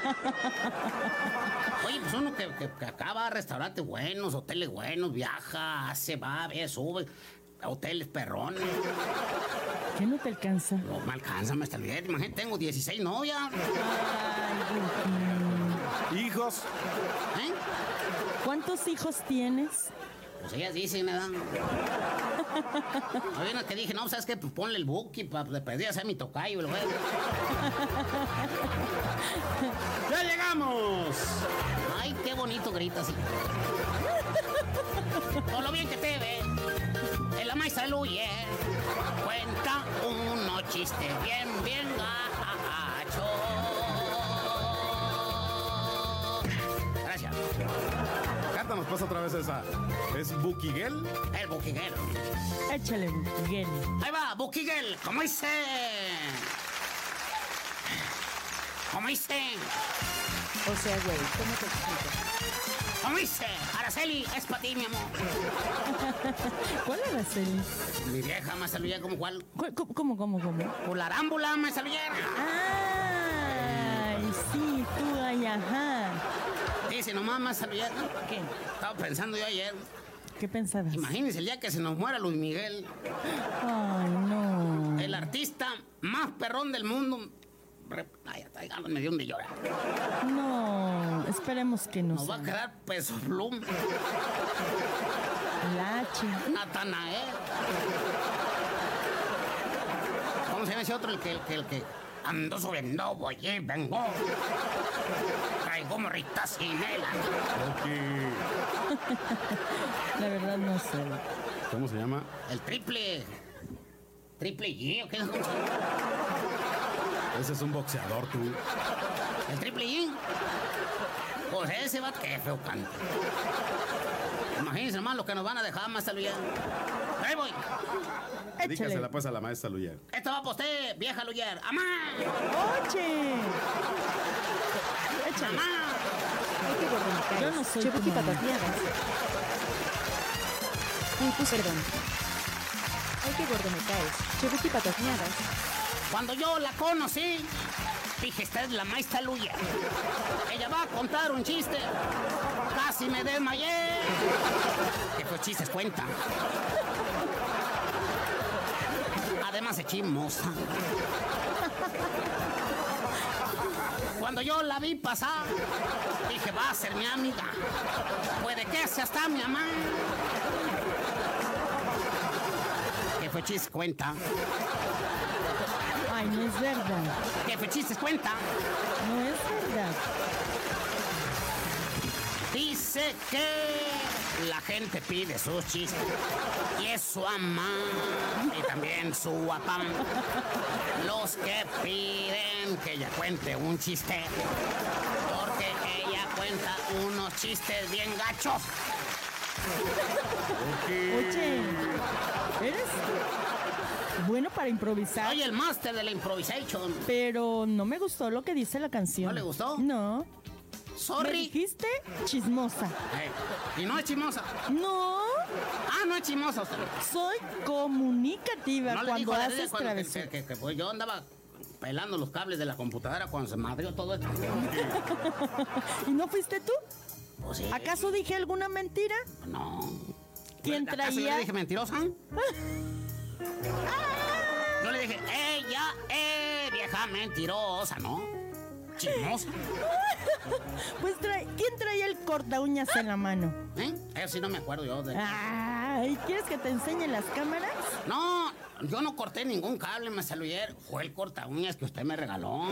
Oye, pues uno que acá va a restaurantes buenos, hoteles buenos, viaja, hace, va, ve, sube, hoteles perrones. ¿Qué no te alcanza? No me alcanza, me olvidé. Imagínate, tengo 16 novias. Ay, Hijos. ¿Eh? ¿cuántos hijos tienes? Pues ellas dicen, ¿verdad? Había una que dije, no, ¿sabes qué? Pues ponle el Buki, le pedí a hacer mi tocayo, güey. ¡Ya llegamos! Ay, qué bonito grita así. Por lo bien que te ve, en la maestra Luye cuenta unos chistes bien gachos. Gracias. Nos pasa otra vez esa. ¿Es Bukiguel? El Bukiguel. Échale, Miguel. Ahí va, Bukiguel. ¿Cómo dice? ¿Cómo dice? O sea, güey, ¿cómo te explico? ¿Cómo dice? Araceli, es para ti, mi amor. ¿Cuál era Araceli? Mi vieja me saludó como cuál. ¿Cómo? Por la arámbula me saludó. Ay, sí, tú, ay, ajá. Dice, nomás me saludó. ¿Qué? Estaba pensando yo ayer. ¿Qué pensabas? Imagínense el día que se nos muera Luis Miguel. Ay, no. El artista más perrón del mundo. Ay, me dio un de llorar. No, esperemos que no. Nos va a quedar Peso Plum. Lache. Natanael. ¿Cómo se llama ese otro? El que ando subiendo, voy y vengo. Traigo morrita sin él. La verdad no sé. ¿Cómo se llama? El triple. ¿Triple G o qué? Ese es un boxeador, tú. ¿El triple G? Pues ese va, qué feo canta. Imagínense, hermano, lo que nos van a dejar más saludar. Ahí voy. Dígasela pues a la maestra Luyer. Esta va para usted, vieja Luyer. ¡Amá! ¡Oye! Échale. ¡Amá! Ay, qué gordo me caes. Yo no soy Chebuki tu mamá. patateadas. Uy, pues perdón. Ay, qué gordo me caes. Chebuki patateadas. Cuando yo la conocí, dije, esta es la maestra Luya. Ella va a contar un chiste. Casi me desmayé. Que pues chistes cuenta. Además es chismosa. Cuando yo la vi pasar, dije, va a ser mi amiga. Puede que sea hasta mi mamá. Que fue chistes cuenta. Ay, no es verdad. Que fue chistes cuenta. No es verdad. Dice que la gente pide sus chistes y es su mamá y también su papá los que piden que ella cuente un chiste, porque ella cuenta unos chistes bien gachos. Oye, ¿eres bueno para improvisar? Soy el máster de la improvisation. Pero no me gustó lo que dice la canción. ¿No le gustó? No. ¿Me Sorry. dijiste chismosa? Y no es chismosa. No, Ah, no es chismosa usted. soy comunicativa No le cuando dijo a la haces cuando travesura. que pues yo andaba pelando los cables de la computadora cuando se madrió todo esto. ¿Y no fuiste tú? Pues sí. ¿Acaso dije alguna mentira? No. ¿Quién ¿Acaso yo traía? le dije mentirosa? Yo le dije, ella es vieja mentirosa, ¿no? Chismosa. Pues ¿quién traía el corta uñas en la mano? ¿Eh? Eso sí no me acuerdo yo. Ay, ¿quieres que te enseñe las cámaras? No, yo no corté ningún cable, me saludé. Fue el corta uñas que usted me regaló.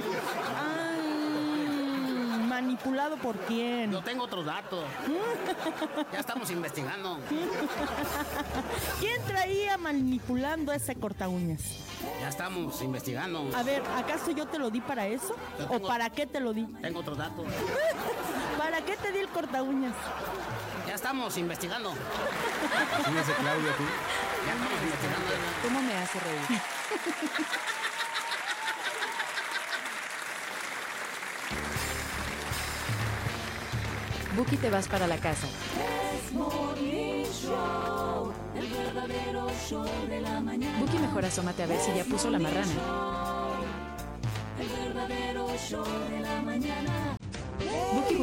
Ay, ¿manipulado por quién? Yo tengo otros datos. Ya estamos investigando. ¿Quién traía manipulando ese corta uñas? Ya estamos investigando. A ver, ¿acaso yo te lo di para eso? Yo ¿O tengo- para qué te lo di? Tengo otros datos. ¿Para qué te di el corta uñas? Ya estamos investigando. Fíjese, Claudia, tú. Ya estamos investigando. ¿Cómo me hace reír? Buki, te vas para la casa. Buki, mejor asómate a ver si ya puso la marrana. El verdadero show de la mañana.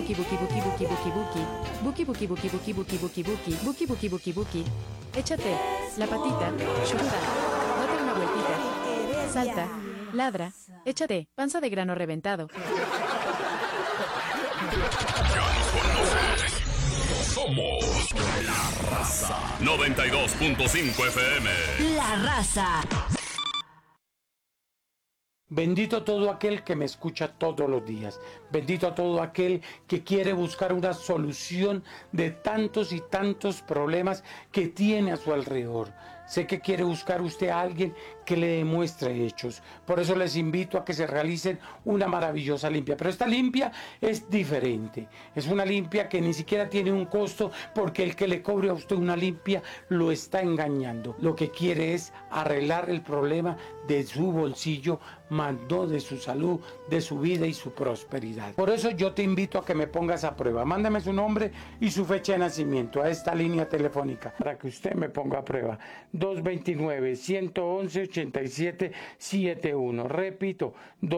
buki buki buki buki buki buki buki buki buki buki buki buki buki buki buki buki buki. Échate la patita, chuta, date una vueltita, salta, ladra, échate panza de grano reventado. Somos La Raza 92.5 FM. La Raza. Bendito todo aquel que me escucha todos los días. Bendito a todo aquel que quiere buscar una solución de tantos y tantos problemas que tiene a su alrededor. Sé que quiere buscar usted a alguien que le demuestre hechos. Por eso les invito a que se realicen una maravillosa limpia. Pero esta limpia es diferente. Es una limpia que ni siquiera tiene un costo, porque el que le cobre a usted una limpia lo está engañando. Lo que quiere es arreglar el problema de su bolsillo, más no de su salud, de su vida y su prosperidad. Por eso yo te invito a que me pongas a prueba. Mándame su nombre y su fecha de nacimiento a esta línea telefónica para que usted me ponga a prueba. 229-111-8771. Repito,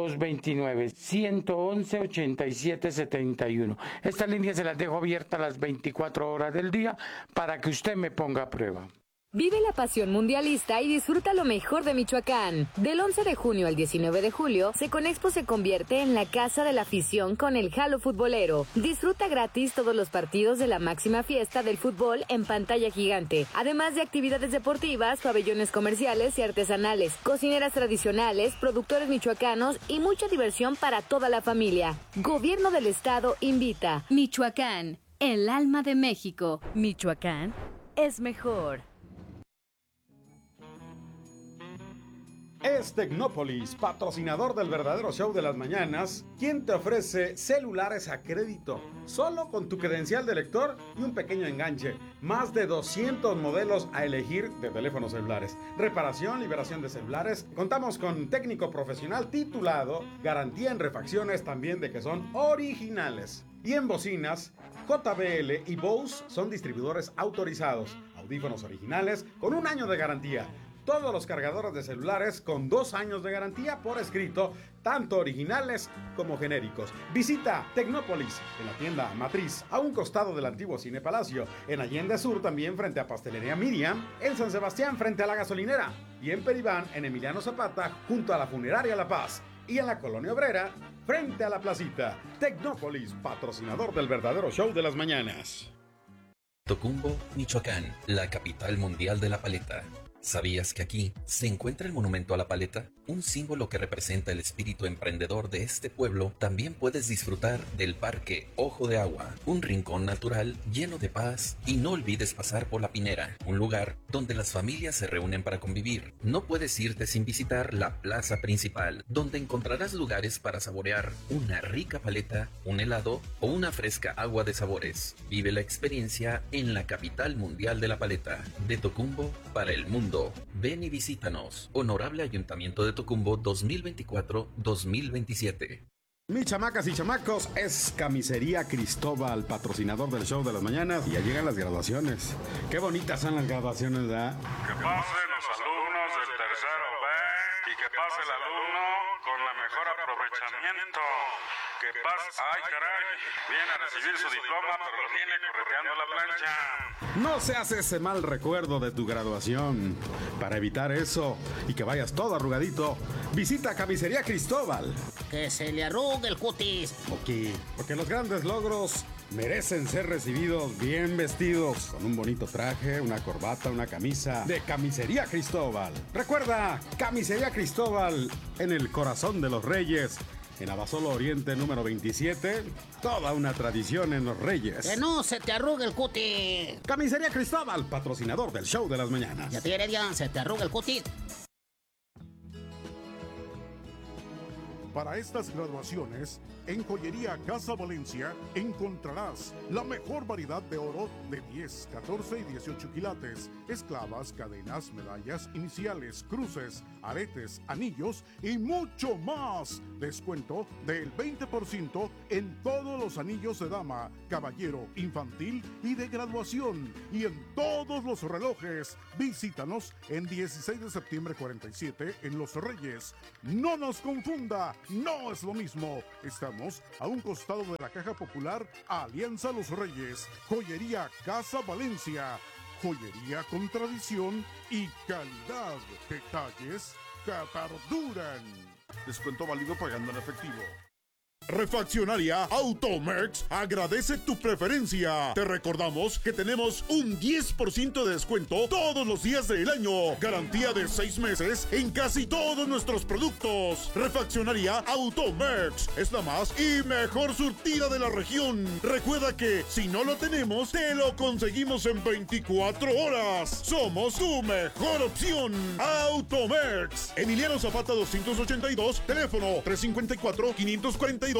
229-111-8771. Esta línea se las dejo abierta a las 24 horas del día para que usted me ponga a prueba. Vive la pasión mundialista y disfruta lo mejor de Michoacán. Del 11 de junio al 19 de julio, Seconexpo se convierte en la casa de la afición con el Jalo Futbolero. Disfruta gratis todos los partidos de la máxima fiesta del fútbol en pantalla gigante, además de actividades deportivas, pabellones comerciales y artesanales, cocineras tradicionales, productores michoacanos y mucha diversión para toda la familia. Gobierno del Estado invita. Michoacán, el alma de México. Michoacán es mejor. Es Tecnópolis, patrocinador del verdadero show de las mañanas, quien te ofrece celulares a crédito, solo con tu credencial de lector y un pequeño enganche. Más de 200 modelos a elegir de teléfonos celulares. Reparación, liberación de celulares. Contamos con técnico profesional titulado, garantía en refacciones también de que son originales. Y en bocinas, JBL y Bose son distribuidores autorizados. Audífonos originales con 1 año de garantía. Todos los cargadores de celulares con 2 años de garantía por escrito, tanto originales como genéricos. Visita Tecnópolis en la tienda Matriz, a un costado del antiguo Cine Palacio, en Allende Sur también frente a Pastelería Miriam, en San Sebastián frente a la gasolinera y en Peribán en Emiliano Zapata junto a la Funeraria La Paz y en la Colonia Obrera frente a la Placita. Tecnópolis, patrocinador del verdadero show de las mañanas. Tocumbo, Michoacán, la capital mundial de la paleta. ¿Sabías que aquí se encuentra el monumento a la paleta? Un símbolo que representa el espíritu emprendedor de este pueblo. También puedes disfrutar del Parque Ojo de Agua, un rincón natural lleno de paz, y no olvides pasar por La Pinera, un lugar donde las familias se reúnen para convivir. No puedes irte sin visitar la plaza principal, donde encontrarás lugares para saborear una rica paleta, un helado o una fresca agua de sabores. Vive la experiencia en la capital mundial de la paleta, de Tocumbo para el mundo. Ven y visítanos. Honorable Ayuntamiento de Tocumbo 2024-2027. Mis chamacas y chamacos, es Camisería Cristóbal, patrocinador del show de las mañanas. Y ya llegan las graduaciones. Qué bonitas son las graduaciones, ¿verdad? Que pasen los alumnos del tercero B y que pase el alumno con la mejor aprovechamiento. Que pase... ¡Ay, caray! Viene a recibir su diploma, pero lo viene correteando la plancha. No seas ese mal recuerdo de tu graduación. Para evitar eso y que vayas todo arrugadito, visita Camisería Cristóbal. Que se le arrugue el cutis. Ok, porque los grandes logros merecen ser recibidos bien vestidos, con un bonito traje, una corbata, una camisa de Camisería Cristóbal. Recuerda, Camisería Cristóbal, en el corazón de los Reyes, en Abasolo Oriente número 27, toda una tradición en los Reyes. Que no se te arrugue el cutis. Camisería Cristóbal, patrocinador del show de las mañanas. Ya te diré, ya se te arruga el cutis. Para estas graduaciones, en Joyería Casa Valencia encontrarás la mejor variedad de oro de 10, 14 y 18 quilates, esclavas, cadenas, medallas, iniciales, cruces, aretes, anillos y mucho más. Descuento del 20% en todos los anillos de dama, caballero, infantil y de graduación. Y en todos los relojes. Visítanos en 16 de septiembre 47 en Los Reyes. No nos confunda, no es lo mismo. Estamos a un costado de la Caja Popular Alianza Los Reyes. Joyería Casa Valencia. Joyería con tradición y calidad. Detalles que perduran. Descuento válido pagando en efectivo. Refaccionaria Automex agradece tu preferencia. Te recordamos que tenemos un 10% de descuento todos los días del año. Garantía de 6 meses en casi todos nuestros productos. Refaccionaria Automex es la más y mejor surtida de la región. Recuerda que si no lo tenemos, te lo conseguimos en 24 horas. Somos tu mejor opción. Automex. Emiliano Zapata 282, teléfono 354-542-5735.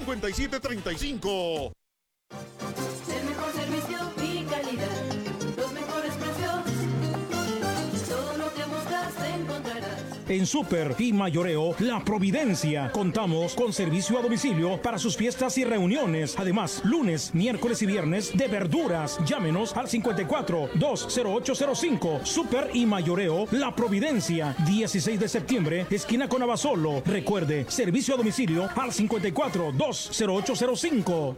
El mejor servicio y calidad, los mejores precios, todo lo que buscas encontrarás. En Super y Mayoreo La Providencia contamos con servicio a domicilio para sus fiestas y reuniones. Además, lunes, miércoles y viernes de verduras. Llámenos al 54-20805. Super y Mayoreo La Providencia, 16 de septiembre, esquina con Abasolo. Recuerde, servicio a domicilio al 54-20805.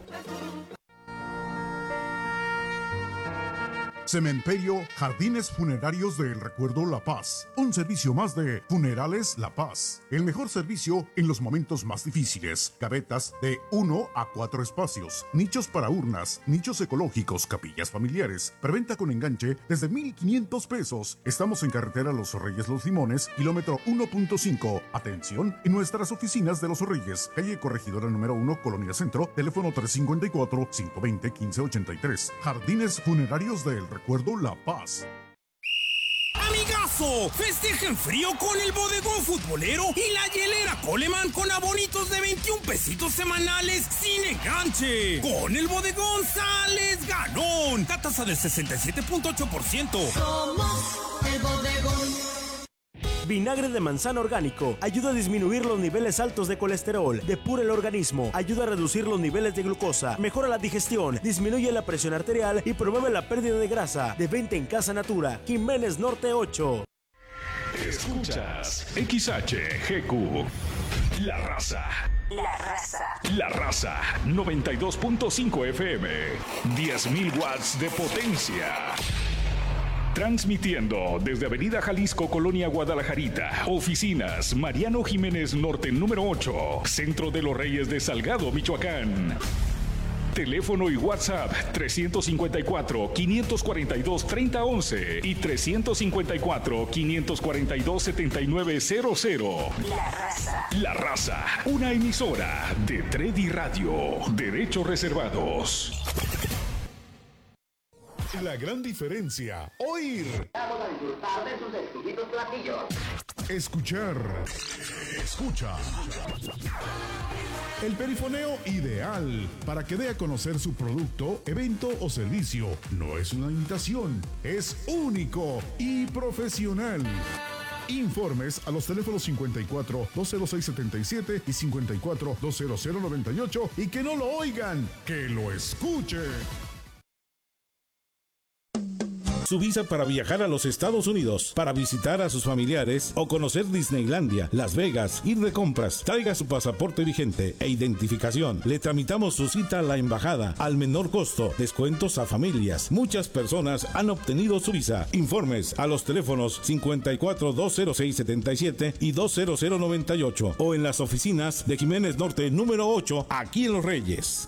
Cementerio Jardines Funerarios del Recuerdo La Paz. Un servicio más de Funerales La Paz. El mejor servicio en los momentos más difíciles. Gavetas de 1 a 4 espacios. Nichos para urnas. Nichos ecológicos. Capillas familiares. Preventa con enganche desde 1,500 pesos. Estamos en carretera Los Reyes Los Limones, kilómetro 1.5. Atención en nuestras oficinas de Los Reyes. Calle Corregidora número 1, Colonia Centro. Teléfono 354-520-1583. Jardines Funerarios del Recuerdo La Paz. ¡Amigazo! Festejen frío con el Bodegón Futbolero y la hielera Coleman con abonitos de 21 pesitos semanales sin enganche. Con el Bodegón sales ganón. Tasa del 67.8%. Somos el Bodegón. Vinagre de manzana orgánico ayuda a disminuir los niveles altos de colesterol, depura el organismo, ayuda a reducir los niveles de glucosa, mejora la digestión, disminuye la presión arterial y promueve la pérdida de grasa. De venta en Casa Natura, Jiménez Norte 8. Escuchas XHGQ, La Raza. La Raza. La Raza, 92.5 FM, 10.000 watts de potencia. Transmitiendo desde Avenida Jalisco, Colonia Guadalajarita. Oficinas Mariano Jiménez Norte número 8. Centro de los Reyes de Salgado, Michoacán. Teléfono y WhatsApp 354-542-3011 y 354-542-7900. La Raza. La Raza, una emisora de Tredi Radio. Derechos reservados. La gran diferencia. Oír. Vamos a disfrutar de sus exquisitos platillos. Escuchar. Escucha. El perifoneo ideal para que dé a conocer su producto, evento o servicio. No es una imitación, es único y profesional. Informes a los teléfonos 54-206-77 y 54-200-98 y que no lo oigan, que lo escuchen. Su visa para viajar a los Estados Unidos, para visitar a sus familiares o conocer Disneylandia, Las Vegas, ir de compras. Traiga su pasaporte vigente e identificación. Le tramitamos su cita a la embajada al menor costo. Descuentos a familias. Muchas personas han obtenido su visa. Informes a los teléfonos 54-206-77 y 200-98 o en las oficinas de Jiménez Norte número 8, aquí en Los Reyes.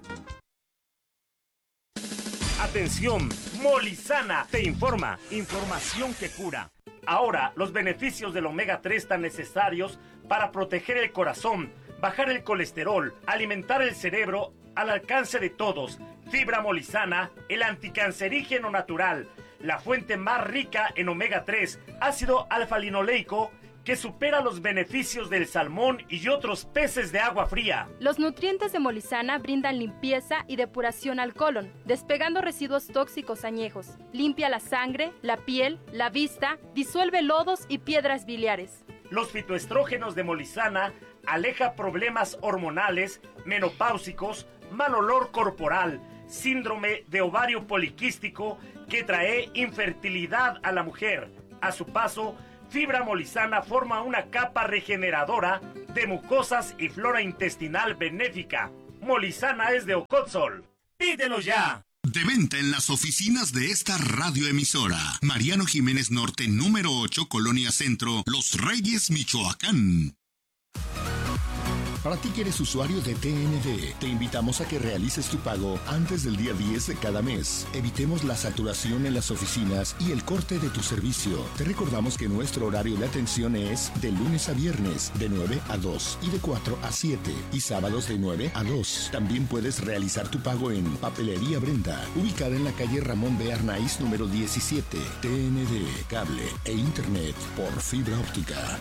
Atención, Molizana te informa, información que cura. Ahora, los beneficios del omega 3 tan necesarios para proteger el corazón, bajar el colesterol, alimentar el cerebro al alcance de todos. Fibra Molizana, el anticancerígeno natural, la fuente más rica en omega 3, ácido alfa-linoleico, que supera los beneficios del salmón y otros peces de agua fría. Los nutrientes de Molizana brindan limpieza y depuración al colon, despegando residuos tóxicos añejos. Limpia la sangre, la piel, la vista, disuelve lodos y piedras biliares. Los fitoestrógenos de Molizana aleja problemas hormonales, menopáusicos, mal olor corporal, síndrome de ovario poliquístico que trae infertilidad a la mujer. A su paso, Fibra Molizana forma una capa regeneradora de mucosas y flora intestinal benéfica. Molizana es de Ocotzol. ¡Pídelo ya! De venta en las oficinas de esta radioemisora. Mariano Jiménez Norte, número 8, Colonia Centro, Los Reyes, Michoacán. Para ti que eres usuario de TND, te invitamos a que realices tu pago antes del día 10 de cada mes. Evitemos la saturación en las oficinas y el corte de tu servicio. Te recordamos que nuestro horario de atención es de lunes a viernes, de 9 a 2 y de 4 a 7, y sábados de 9 a 2. También puedes realizar tu pago en Papelería Brenda, ubicada en la calle Ramón B. Arnaiz, número 17. TND, cable e internet por fibra óptica.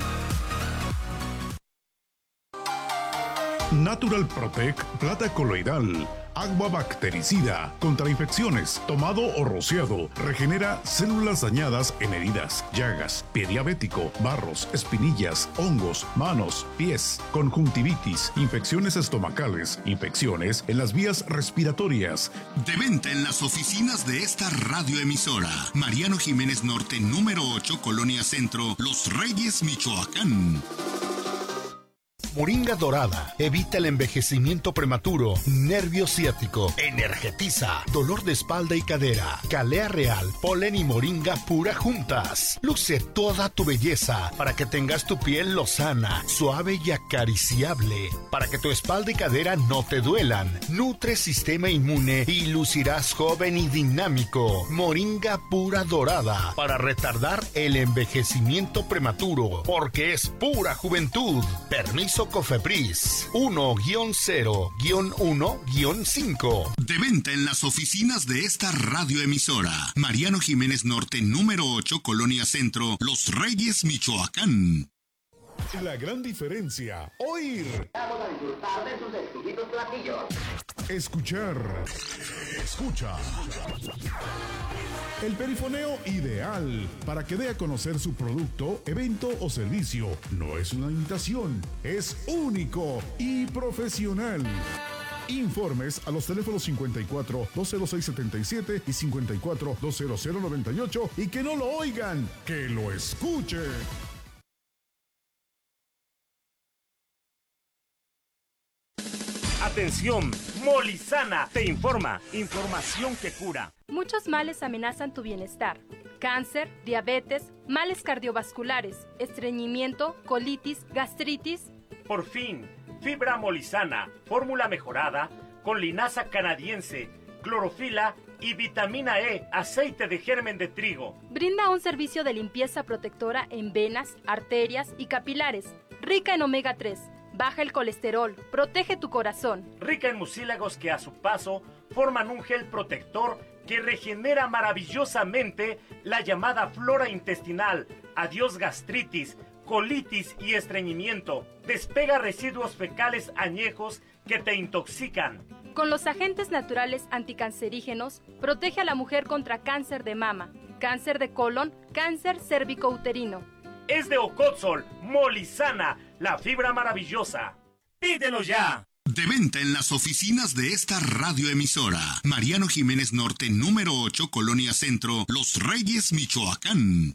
Natural Protect Plata Coloidal. Agua bactericida contra infecciones, tomado o rociado. Regenera células dañadas en heridas, llagas, pie diabético, barros, espinillas, hongos, manos, pies, conjuntivitis, infecciones estomacales, infecciones en las vías respiratorias. De venta en las oficinas de esta radioemisora. Mariano Jiménez Norte, número 8, Colonia Centro, Los Reyes, Michoacán. Moringa dorada evita el envejecimiento prematuro, nervio ciático, energetiza, dolor de espalda y cadera. Calea real, polen y moringa pura juntas. Luce toda tu belleza para que tengas tu piel lozana, suave y acariciable. Para que tu espalda y cadera no te duelan. Nutre sistema inmune y lucirás joven y dinámico. Moringa pura dorada para retardar el envejecimiento prematuro, porque es pura juventud. Permiso Cofepris 1-0-1-5. De venta en las oficinas de esta radioemisora. Mariano Jiménez Norte, número 8, Colonia Centro, Los Reyes, Michoacán. La gran diferencia. Oír. Vamos a disfrutar de sus exquisitos platillos. Escuchar. Escucha. El perifoneo ideal para que dé a conocer su producto, evento o servicio. No es una imitación, es único y profesional. Informes a los teléfonos 54 206 77 y 54 200 98 y que no lo oigan, que lo escuchen. Atención, Molizana te informa. Información que cura. Muchos males amenazan tu bienestar. Cáncer, diabetes, males cardiovasculares, estreñimiento, colitis, gastritis. Por fin, Fibra Molizana, fórmula mejorada con linaza canadiense, clorofila y vitamina E, aceite de germen de trigo. Brinda un servicio de limpieza protectora en venas, arterias y capilares, rica en omega 3. Baja el colesterol, protege tu corazón. Rica en mucílagos que a su paso forman un gel protector que regenera maravillosamente la llamada flora intestinal. Adiós gastritis, colitis y estreñimiento. Despega residuos fecales añejos que te intoxican. Con los agentes naturales anticancerígenos, protege a la mujer contra cáncer de mama, cáncer de colon, cáncer cérvico-uterino. Es de Ocotzol, Molizana, la fibra maravillosa. ¡Pídelo ya! De venta en las oficinas de esta radioemisora. Mariano Jiménez Norte, número 8, Colonia Centro, Los Reyes, Michoacán.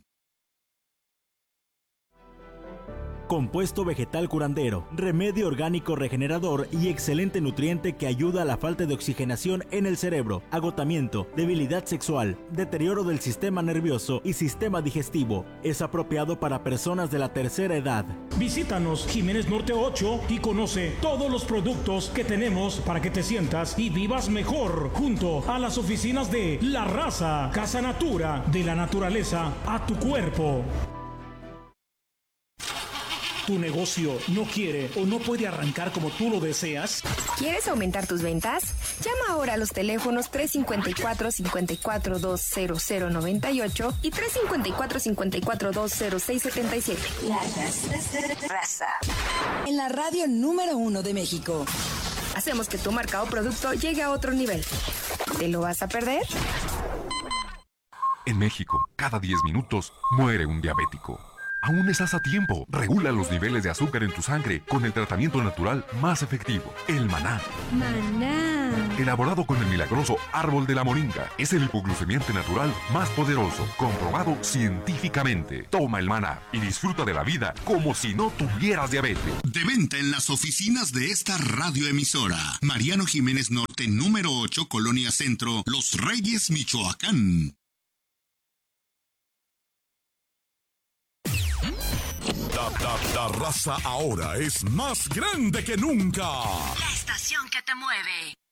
Compuesto vegetal curandero, remedio orgánico regenerador y excelente nutriente que ayuda a la falta de oxigenación en el cerebro, agotamiento, debilidad sexual, deterioro del sistema nervioso y sistema digestivo. Es apropiado para personas de la tercera edad. Visítanos Jiménez Norte 8 y conoce todos los productos que tenemos para que te sientas y vivas mejor junto a las oficinas de La Raza, Casa Natura, de la naturaleza a tu cuerpo. ¿Tu negocio no quiere o no puede arrancar como tú lo deseas? ¿Quieres aumentar tus ventas? Llama ahora a los teléfonos 354-5420098 y 354-5420677. La Raza. En la radio número 1 de México. Hacemos que tu marca o producto llegue a otro nivel. ¿Te lo vas a perder? En México, cada 10 minutos muere un diabético. Aún estás a tiempo. Regula los niveles de azúcar en tu sangre con el tratamiento natural más efectivo, el maná. Maná. Elaborado con el milagroso árbol de la moringa. Es el hipoglucemiante natural más poderoso, comprobado científicamente. Toma el maná y disfruta de la vida como si no tuvieras diabetes. De venta en las oficinas de esta radioemisora. Mariano Jiménez Norte, número 8, Colonia Centro, Los Reyes, Michoacán. La raza ahora es más grande que nunca. La estación que te mueve.